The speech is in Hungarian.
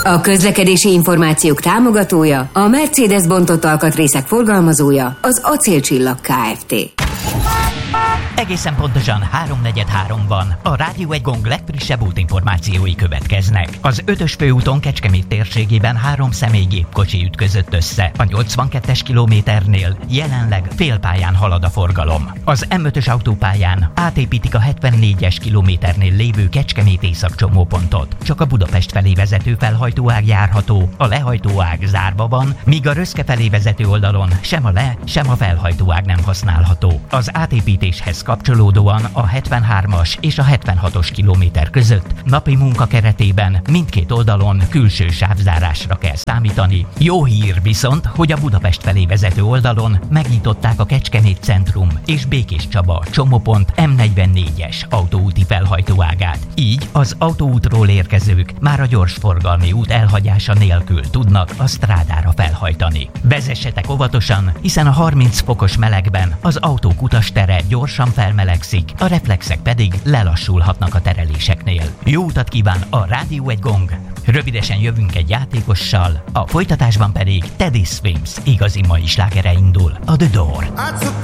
A közlekedési információk támogatója, a Mercedes bontott alkatrészek forgalmazója, az Acélcsillag Kft. Egészen pontosan 3:43 van. A Rádió Egy Gong legfrissebb útinformációi következnek. Az 5-ös főúton Kecskemét térségében 3 személygépkocsi ütközött össze. A 82-es kilométernél jelenleg félpályán halad a forgalom. Az M5-ös autópályán átépítik a 74-es kilométernél lévő Kecskemét északcsomópontot. Csak a Budapest felé vezető felhajtóág járható, a lehajtóág zárva van, míg a Röszke felé vezető oldalon sem a sem a felhajtóág nem használható. Az átépítéshez kapcsolódóan a 73-as és a 76-os kilométer között napi munka keretében mindkét oldalon külső sávzárásra kell számítani. Jó hír viszont, hogy a Budapest felé vezető oldalon megnyitották a Kecskemét Centrum és Békés Csaba csomópont M44-es autóúti felhajtóágát. Így az autóútról érkezők már a gyorsforgalmi út elhagyása nélkül tudnak a strádára felhajtani. Vezessetek óvatosan, hiszen a 30 fokos melegben az autók utastere gyorsan felmelegszik, a reflexek pedig lelassulhatnak a tereléseknél. Jó utat kíván a Rádió Egy Gong! Rövidesen jövünk egy játékossal, a folytatásban pedig Teddy Swims igazi mai slágere indul, a The Door.